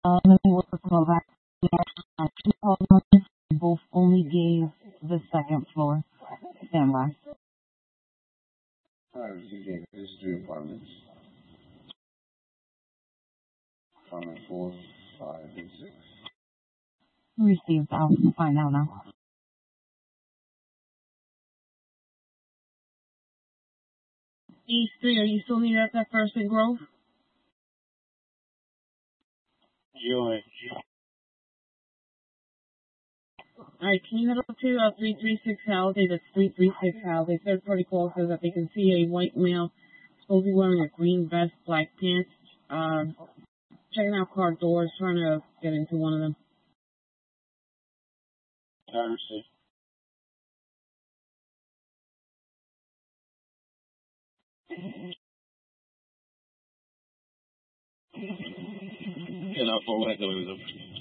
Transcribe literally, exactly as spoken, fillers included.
Uh, let me look for back. Uh, two owners, both only gave the second floor. Stand by. Alright, you gave this three apartments. Apartment four, five, and six. Received. I'll find out now. East three, are you still needed at that First and Grove? Joy. Alright, can you head up to uh, three three six Halliday? That's three three six Halliday. Third party call says that they can see a white male supposedly wearing a green vest, black pants, uh, checking out car doors, trying to get into one of them. Thursday. Get up for what I do.